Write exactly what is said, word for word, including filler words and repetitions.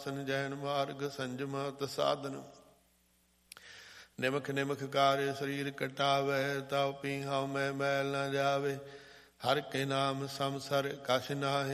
ਜੈਨ ਮਾਰਗ ਸੰਜਮਤ ਸਾਧਨ। ਨਿਮਖ ਨਿਮਖ ਕਾਰਿ ਸਰੀਰ ਕਟਾਵੈ, ਤਉ ਪੀਹਾਉ ਮੈਂ ਮੈਲ ਨ ਜਾਵੇ। ਹਰਿ ਕੇ ਨਾਮ ਸਮਸਰ ਕਛ ਨਾਹਿ,